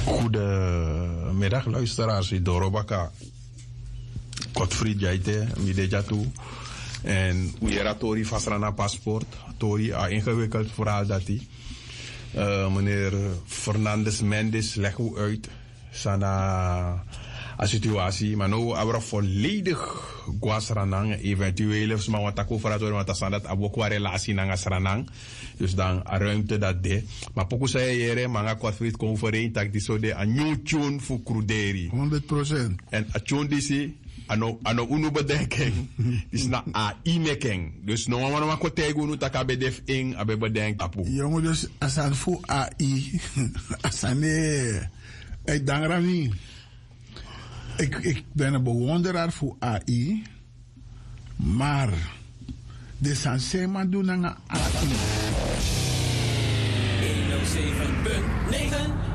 Goedemiddag luisteraars, Dorobaka. Godfried Jaite, Midejatu. En Uyera Tori Vasrana paspoort. Tori, ingewikkeld verhaal dat hij. Meneer Fernandes Mendes, leg hoe uit. Sana a situatie. Maar nu hebben we volledig Guasranang. Eventueel, maar wat ik over had, want dat is dat ook een relatie naar Sranang. Dus dan ruimte dat de. Maar poku zei hier, manga Godfried conferentie, dat die zo de een nieuw tune voor Kruderi. 100%. En a tune die zie. Ano unu bedenking. Is na AI making. Dus no man ma ko tego nu taka bedef ing abe bedenk tapu. Jongen, dus asan fu AI. Asane. Ik denk er niet. Ik ben een bewonderaar voor AI. Maar de Sansema doen aan AI. 107.9